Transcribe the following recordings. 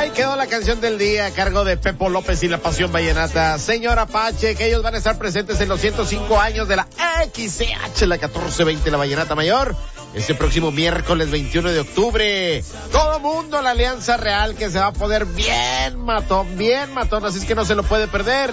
Ahí quedó la canción del día a cargo de Pepo López y la Pasión Vallenata. Señor Apache, que ellos van a estar presentes en los 105 años de la XCH, la 1420, la Vallenata Mayor, este próximo miércoles 21 de octubre. Todo mundo, la Alianza Real, que se va a poner bien matón, así es que no se lo puede perder.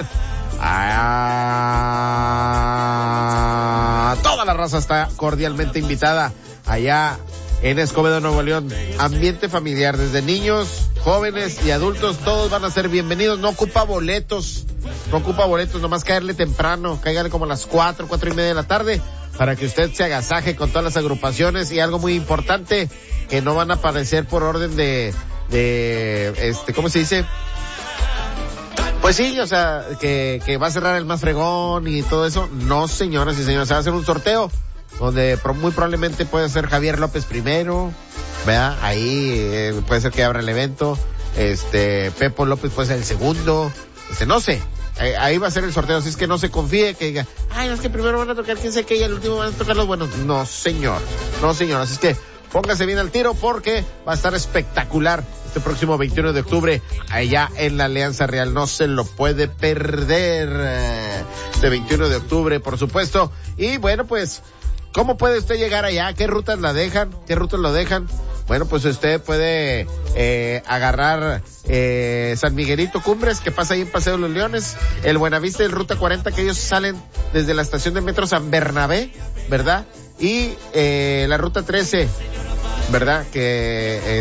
Toda la raza está cordialmente invitada allá en Escobedo, Nuevo León. Ambiente familiar, desde niños, jóvenes y adultos, todos van a ser bienvenidos. No ocupa boletos, nomás caerle temprano, cáigale como a las 4:30 de la tarde, para que usted se agasaje con todas las agrupaciones. Y algo muy importante, que no van a aparecer por orden de ¿cómo se dice? Pues sí, o sea, que va a cerrar el más fregón y todo eso. No, señoras y señores, se va a hacer un sorteo donde muy probablemente puede ser Javier López primero, ¿verdad? Ahí puede ser que abra el evento. Pepo López puede ser el segundo. No sé. Ahí va a ser el sorteo, así es que no se confíe, que diga, ay, no, es que primero van a tocar quién sé qué y el último van a tocar los buenos. No, señor. Así es que póngase bien al tiro, porque va a estar espectacular este próximo 21 de octubre allá en la Alianza Real. No se lo puede perder. Este 21 de octubre, por supuesto. Y bueno, pues, ¿cómo puede usted llegar allá? ¿Qué rutas lo dejan? Bueno, pues usted puede agarrar San Miguelito Cumbres, que pasa ahí en Paseo de los Leones, el Buenavista y el Ruta 40, que ellos salen desde la estación de metro San Bernabé, ¿verdad? Y la Ruta 13, ¿verdad? Que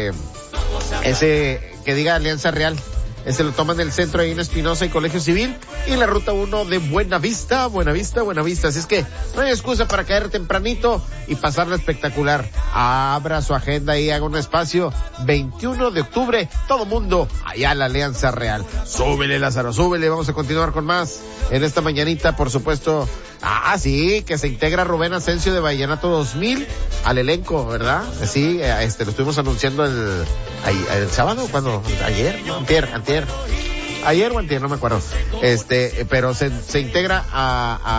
ese que diga Alianza Real, ese lo toman del centro ahí en Espinosa y Colegio Civil. Y la Ruta 1 de Buenavista. Así es que no hay excusa para caer tempranito y pasarla espectacular. Abra su agenda y haga un espacio. 21 de octubre, todo mundo allá a la Alianza Real. Súbele, Lázaro, súbele. Vamos a continuar con más en esta mañanita, por supuesto. Sí, que se integra Rubén Asensio de Vallenato 2000 al elenco, ¿verdad? Sí, lo estuvimos anunciando el sábado, ¿cuándo? Ayer o antier, no me acuerdo. Pero se integra a